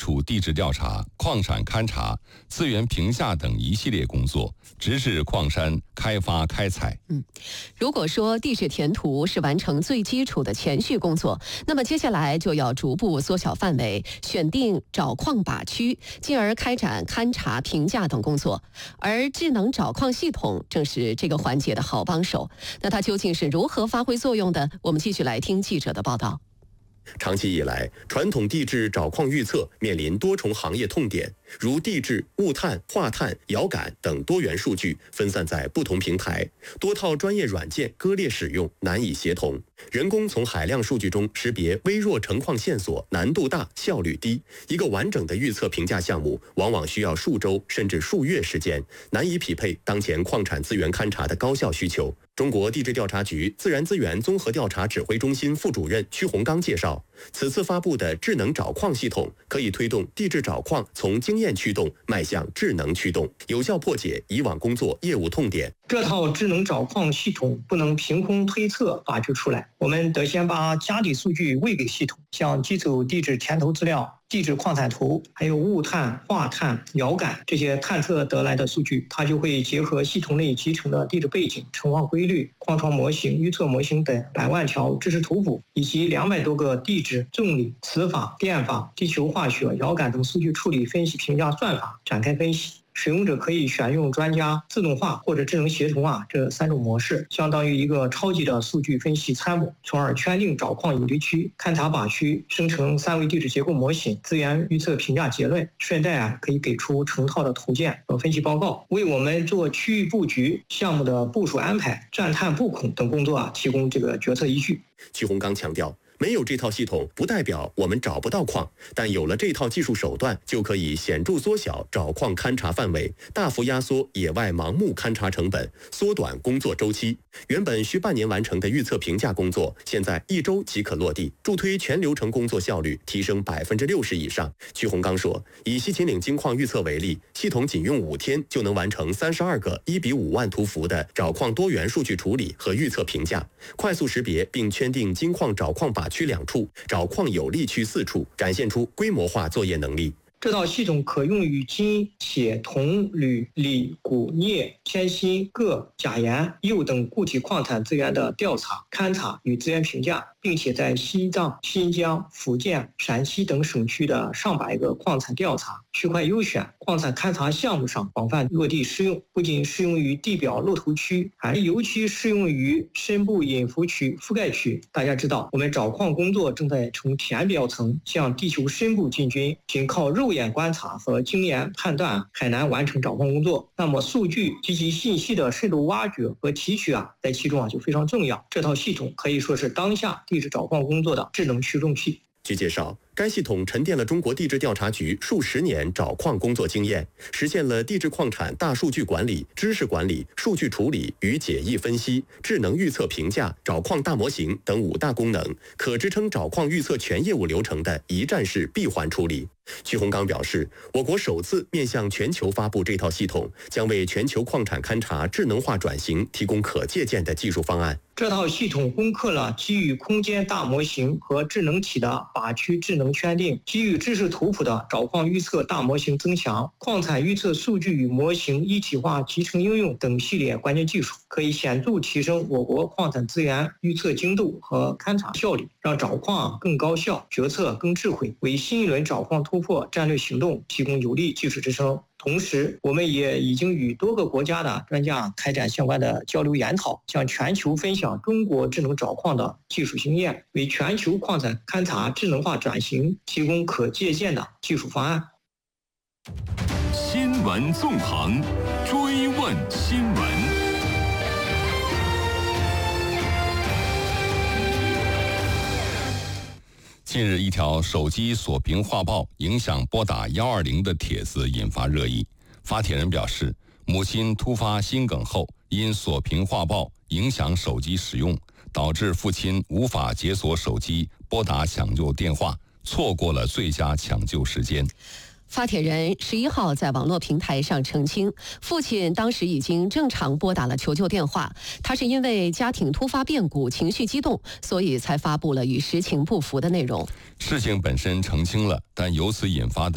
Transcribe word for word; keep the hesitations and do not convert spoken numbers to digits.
础地质调查、矿产勘查、资源评价等一系列工作，直至矿山开发开采。 嗯，如果说地质填图是完成最基础的前序工作，那么接下来就要逐步缩小范围，选定找矿靶区，进而开展勘查、评价等工作。而智能找矿系统正是这个环节的好帮手。那它究竟是如何发挥作用的？我们继续来听记者的报道。 长期以来，传统地质找矿预测面临多重行业痛点，如地质、物探、化探、遥感等多元数据分散在不同平台，多套专业软件割裂使用，难以协同。人工从海量数据中识别微弱成矿线索难度大，效率低。一个完整的预测评价项目往往需要数周甚至数月时间，难以匹配当前矿产资源勘查的高效需求。中国地质调查局自然资源综合调查指挥中心副主任屈洪刚介绍，此次发布的智能找矿系统可以推动地质找矿从经验驱动迈向智能驱动，有效破解以往工作业务痛点。 这套智能找矿系统不能凭空推测发掘出来，我们得先把家底数据喂给系统，像基础地质填头资料、地质矿产图，还有物探、化探、遥感这些探测得来的数据，它就会结合系统内集成的地质背景、成矿规律、矿床模型、预测模型等百万条知识图谱，以及两百多个地质、重力、磁法、电法、地球化学、遥感等数据处理、分析、评价算法展开分析。使用者可以选用专家、自动化或者智能协同啊这三种模式，相当于一个超级的数据分析参谋，从而圈定找矿有利区、勘察靶区，生成三维地质结构模型、资源预测评价结论，顺带啊可以给出成套的图鉴和分析报告，为我们做区域布局、项目的部署安排、钻探布孔等工作啊提供这个决策依据。 屈洪刚强调，没有这套系统不代表我们找不到矿，但有了这套技术手段，就可以显著缩小找矿勘察范围，大幅压缩野外盲目勘察成本，缩短工作周期。原本需半年完成的预测评价工作，现在一周即可落地，助推全流程工作效率提升百分之六十以上。屈洪刚说，以西秦岭金矿预测为例，系统仅用五天就能完成三十二个一比五万图幅的找矿多元数据处理和预测评价，快速识别并圈定金矿找矿靶区两处，找矿有利区四处，展现出规模化作业能力。 这套系统可用于金、铁、铜、铝、锂、钴、镍、铅、锌、铬、钾、盐、铀等固体矿产资源的调查、勘察与资源评价，并且在西藏、新疆、福建、陕西等省区的上百个矿产调查、区块优选、矿产勘察项目上广泛落地适用，不仅适用于地表露头区，还尤其适用于深部隐伏区、覆盖区。大家知道，我们找矿工作正在从填表层向地球深部进军，仅靠肉眼观察和经验判断很难完成找矿工作。那么数据及其信息的深度挖掘和提取啊，在其中啊就非常重要。这套系统可以说是当下地质找矿工作的智能驱动器。 据介绍，该系统沉淀了中国地质调查局数十年找矿工作经验，实现了地质矿产大数据管理、知识管理、数据处理与解译分析、智能预测评价、找矿大模型等五大功能，可支撑找矿预测全业务流程的一站式闭环处理。屈洪刚表示，我国首次面向全球发布这套系统，将为全球矿产勘察智能化转型提供可借鉴的技术方案。 这套系统攻克了基于空间大模型和智能体的靶区智能圈定，基于知识图谱的找矿预测大模型增强，矿产预测数据与模型一体化集成应用等系列关键技术，可以显著提升我国矿产资源预测精度和勘察效率，让找矿更高效，决策更智慧，为新一轮找矿突破战略行动提供有力技术支撑。同时，我们也已经与多个国家的专家开展相关的交流研讨，向全球分享中国智能找矿的技术经验，为全球矿产勘察智能化转型提供可借鉴的技术方案。 新闻纵横，追问新闻。 近日，一条手机锁屏画报影响拨打一二零的帖子引发热议。发帖人表示，母亲突发心梗后，因锁屏画报影响手机使用，导致父亲无法解锁手机拨打抢救电话，错过了最佳抢救时间。 发帖人十一号在网络平台上澄清，父亲当时已经正常拨打了求救电话，他是因为家庭突发变故，情绪激动，所以才发布了与实情不符的内容。 事情本身澄清了，但由此引发的